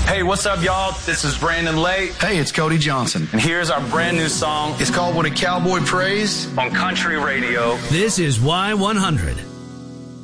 Hey, what's up, y'all? This is Brandon Lake. Hey, it's Cody Johnson. And here's our brand new song. It's called When a Cowboy Prays on Country Radio. This is Y100.